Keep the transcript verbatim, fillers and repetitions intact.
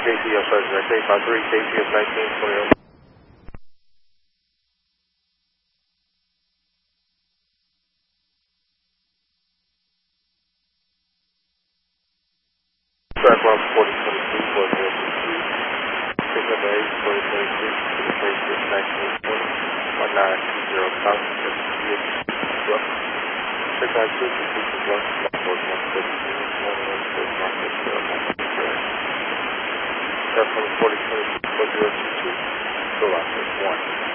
J C F Sergeant Direct eight five three, J C F nineteen twenty. Track one forty twenty-two, four zero two three. Pick number eight, forty twenty-six, to the J C F nineteen twenty, one nine two zero South, F C H, Rough. Check nine two, completion blunt, one one seventeen, one one six, market, zero nine two zero. Track one forty twenty-two, four zero two two, go out, one.